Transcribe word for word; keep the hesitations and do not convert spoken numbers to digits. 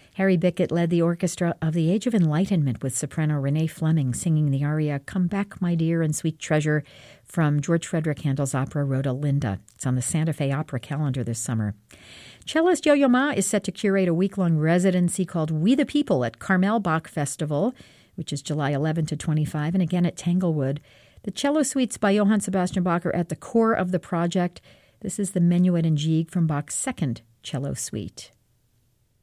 Harry Bickett led the orchestra of the Age of Enlightenment with soprano Renee Fleming singing the aria Come Back, My Dear and Sweet Treasure from George Frederick Handel's opera Rosalinda. It's on the Santa Fe Opera calendar this summer. Cellist Yo-Yo Ma is set to curate a week-long residency called We the People at Carmel Bach Festival, which is July eleventh to twenty-fifth, and again at Tanglewood. The cello suites by Johann Sebastian Bach are at the core of the project. This is the Menuet and Gigue from Bach's second cello suite.